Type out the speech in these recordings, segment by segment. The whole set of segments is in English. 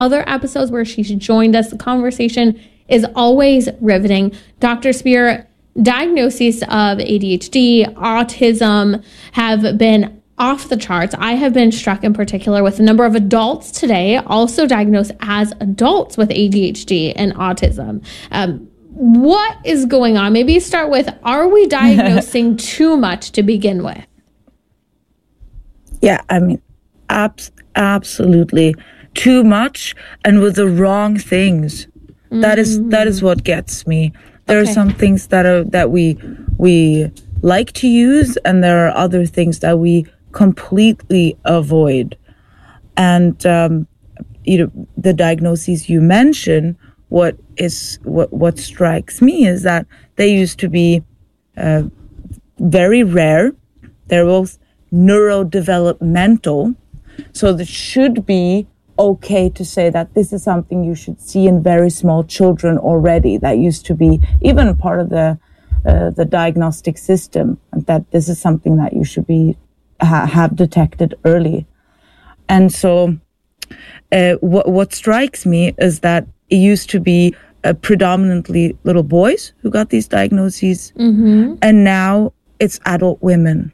other episodes where she's joined us. The conversation is always riveting. Dr. Spear, diagnoses of ADHD, autism have been off the charts. I have been struck in particular with a number of adults today also diagnosed as adults with ADHD and autism. What is going on? Maybe start with, are we diagnosing too much to begin with? Yeah, I mean, absolutely too much and with the wrong things. That is what gets me. There are some things that we like to use, and there are other things that we completely avoid. And the diagnoses you mention, what strikes me is that they used to be very rare. They're both neurodevelopmental, so it should be okay to say that this is something you should see in very small children already. That used to be even part of the diagnostic system, and that this is something that you should be have detected early. And so what strikes me is that it used to be predominantly little boys who got these diagnoses, and now it's adult women.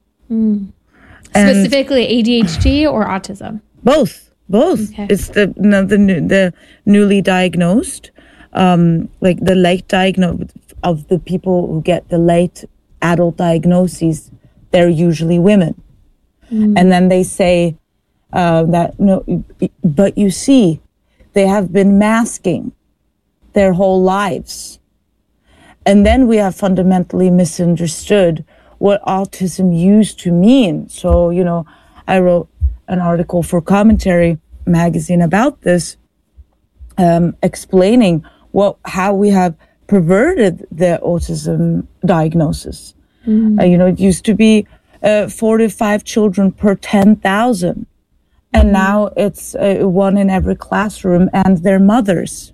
Specifically ADHD or autism? Both. Okay. It's the newly diagnosed, like the late diagnosed of the people who get the late adult diagnoses. They're usually women, and then they say that no, but you see, they have been masking their whole lives, and then we have fundamentally misunderstood what autism used to mean. So, I wrote an article for Commentary magazine about this, explaining how we have perverted the autism diagnosis. It used to be 4 to 5 children per 10,000, and now it's 1 in every classroom and their mothers.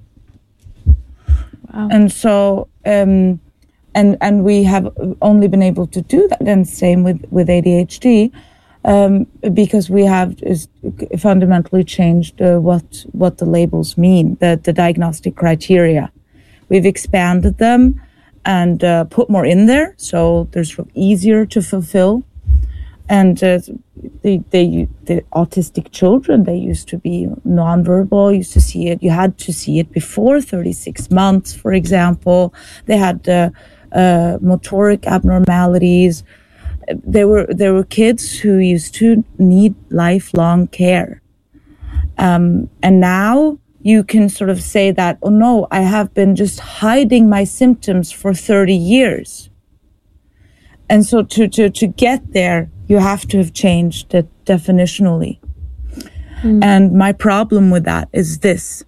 Wow. And so, and we have only been able to do that, and same with ADHD, because we have fundamentally changed what the labels mean, the diagnostic criteria. We've expanded them and put more in there, so they're sort of easier to fulfill. And the autistic children, they used to be nonverbal, used to see it. You had to see it before 36 months, for example. They had motoric abnormalities. There were kids who used to need lifelong care. And now you can sort of say that, oh no, I have been just hiding my symptoms for 30 years. And so to get there, you have to have changed it definitionally. And my problem with that is this.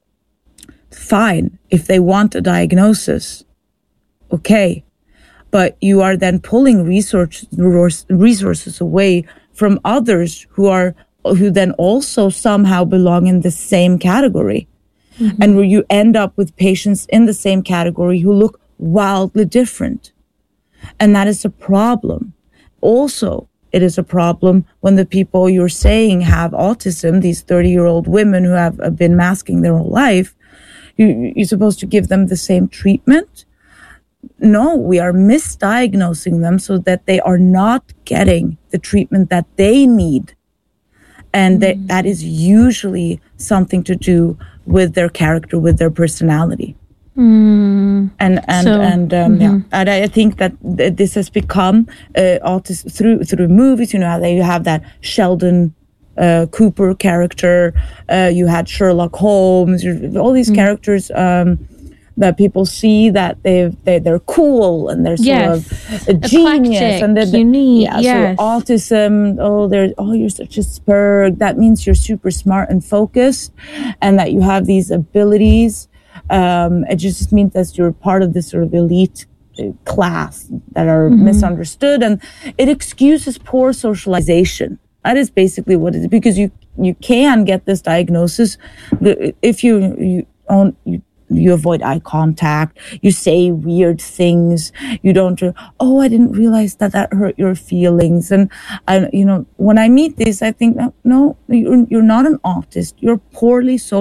Fine, if they want a diagnosis, okay. But you are then pulling resources away from others who then also somehow belong in the same category. And where you end up with patients in the same category who look wildly different. And that is a problem. Also, it is a problem when the people you're saying have autism, these 30-year-old women who have been masking their whole life, you're supposed to give them the same treatment. No, we are misdiagnosing them so that they are not getting the treatment that they need. And that is usually something to do with their character, with their personality. And I think that this has become autism through movies. They have that Sheldon Cooper character. You had Sherlock Holmes. All these characters that people see that they're cool and they're sort of a genius and they're unique. So autism. You're such a spurg. That means you're super smart and focused, and that you have these abilities. It just means that you're part of this sort of elite class that are misunderstood, and it excuses poor socialization. That is basically what it is, because you can get this diagnosis if you you avoid eye contact, you say weird things, you don't, oh, I didn't realize that hurt your feelings. And when I meet this, I think, no, you're not an autist, you're poorly social